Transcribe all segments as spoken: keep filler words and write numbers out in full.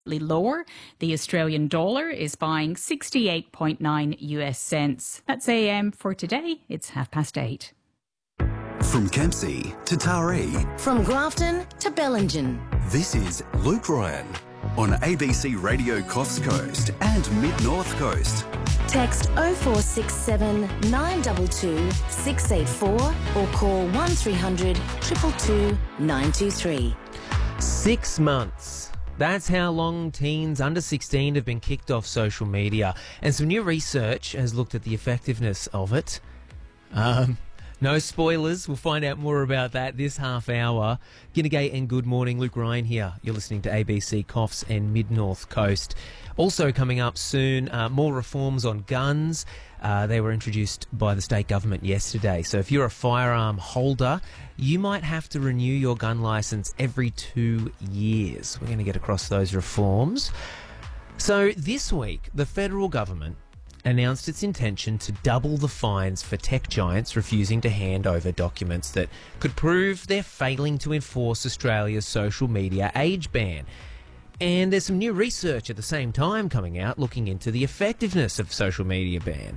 lower. The Australian dollar is buying sixty-eight point nine U S cents. That's A M for today. It's half past eight. From Kempsey to Taree. From Grafton to Bellingen. This is Luke Ryan on A B C Radio Coffs Coast and Mid-North Coast. Text oh four six seven, nine two two, six eight four or call one three hundred, two two two, nine two three. Six months. That's how long teens under sixteen have been kicked off social media. And some new research has looked at the effectiveness of it. Um, no spoilers. We'll find out more about that this half hour. G'day and good morning. Luke Ryan here. You're listening to A B C Coffs and Mid-North Coast. Also coming up soon, uh, more reforms on guns. Uh, they were introduced by the state government yesterday. So if you're a firearm holder, you might have to renew your gun licence every two years. We're going to get across those reforms. So this week, the federal government announced its intention to double the fines for tech giants refusing to hand over documents that could prove they're failing to enforce Australia's social media age ban. And there's some new research at the same time coming out looking into the effectiveness of social media ban.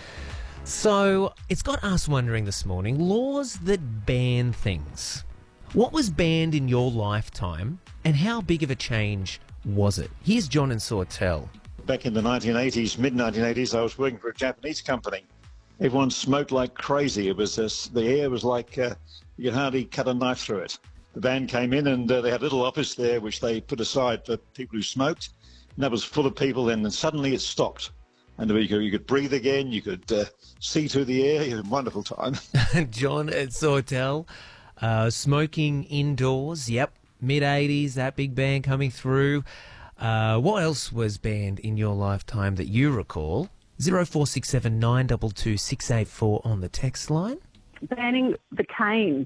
So it's got us wondering this morning, laws that ban things. What was banned in your lifetime and how big of a change was it? Here's John and Sawtell. Back in the nineteen eighties, mid nineteen eighties, I was working for a Japanese company. Everyone smoked like crazy. It was this, the air was like uh, you could hardly cut a knife through it. The band came in and uh, they had a little office there which they put aside for people who smoked. And that was full of people, and then suddenly it stopped. And you could, you could breathe again, you could uh, see through the air. You had a wonderful time. John at Sawtell, uh, smoking indoors, yep, mid-eighties, that big band coming through. Uh, what else was banned in your lifetime that you recall? oh four six seven, nine two two, six eight four on the text line. Banning the cane.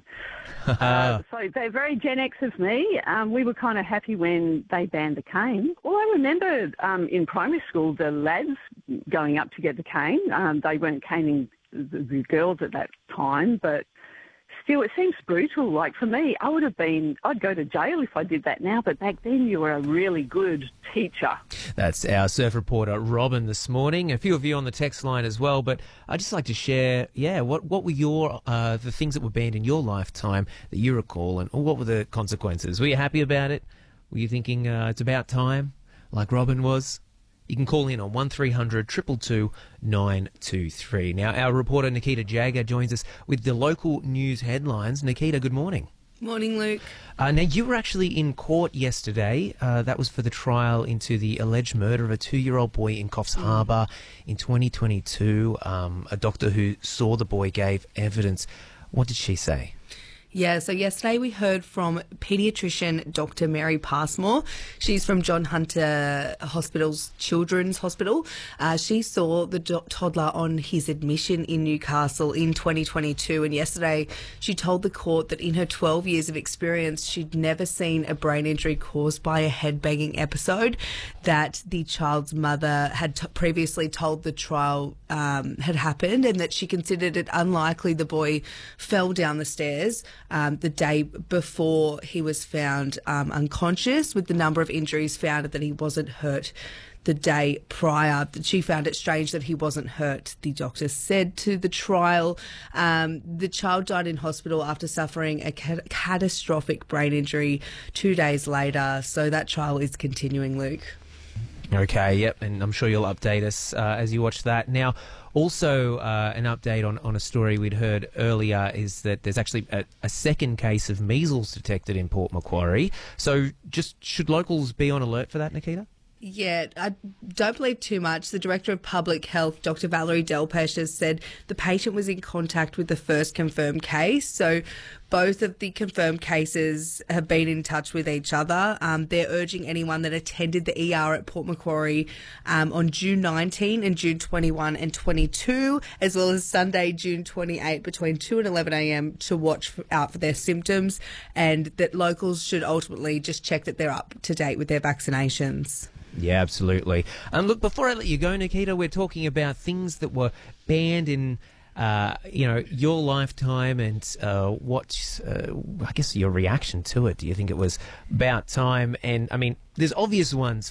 uh, so they're very Gen X of me. Um, we were kind of happy when they banned the cane. Well, I remember um, in primary school the lads going up to get the cane. Um, they weren't caning the, the girls at that time, but still it seems brutal. Like for me, I would have been, I'd go to jail if I did that now, but back then you were a really good teacher. That's our surf reporter Robin this morning. A few of you on the text line as well, but I'd just like to share, yeah, what what were your uh, the things that were banned in your lifetime that you recall, and what were the consequences? Were you happy about it? Were you thinking uh, it's about time, like Robin was? You can call in on one three hundred, two two two, nine two three. Now, our reporter Nikita Jagger joins us with the local news headlines. Nikita, good morning. Morning, Luke. Uh, now, you were actually in court yesterday. Uh, that was for the trial into the alleged murder of a two-year-old boy in Coffs Harbour in twenty twenty-two. Um, a doctor who saw the boy gave evidence. What did she say? Yeah, so yesterday we heard from paediatrician Doctor Mary Passmore. She's from John Hunter Hospital's Children's Hospital. Uh, she saw the do- toddler on his admission in Newcastle in twenty twenty-two, and yesterday she told the court that in her twelve years of experience she'd never seen a brain injury caused by a head-banging episode, that the child's mother had t- previously told the trial um, had happened, and that she considered it unlikely the boy fell down the stairs Um, the day before he was found um, unconscious, with the number of injuries found, that he wasn't hurt the day prior. She found it strange that he wasn't hurt, the doctor said to the trial. Um, the child died in hospital after suffering a cat- catastrophic brain injury two days later. So that trial is continuing, Luke. Okay, yep, and I'm sure you'll update us uh, as you watch that. Now, also uh, an update on, on a story we'd heard earlier is that there's actually a, a second case of measles detected in Port Macquarie. So just should locals be on alert for that, Nikita? Yeah, I don't believe too much. The Director of Public Health, Doctor Valerie Delpesh, has said the patient was in contact with the first confirmed case. So both of the confirmed cases have been in touch with each other. Um, they're urging anyone that attended the E R at Port Macquarie um, on June nineteenth and June twenty-first and twenty-second, as well as Sunday, June twenty-eighth, between two and eleven a.m. to watch for, out for their symptoms, and that locals should ultimately just check that they're up to date with their vaccinations. Yeah, absolutely. And look, before I let you go, Nikita, we're talking about things that were banned in, uh, you know, your lifetime, and uh, what, uh, I guess, your reaction to it. Do you think it was about time? And, I mean, there's obvious ones